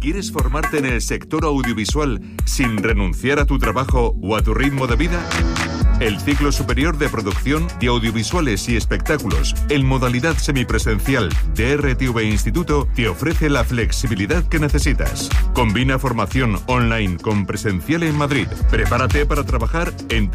¿Quieres formarte en el sector audiovisual sin renunciar a tu trabajo o a tu ritmo de vida? El ciclo superior de producción de audiovisuales y espectáculos en modalidad semipresencial de RTV Instituto te ofrece la flexibilidad que necesitas. Combina formación online con presencial en Madrid. Prepárate para trabajar en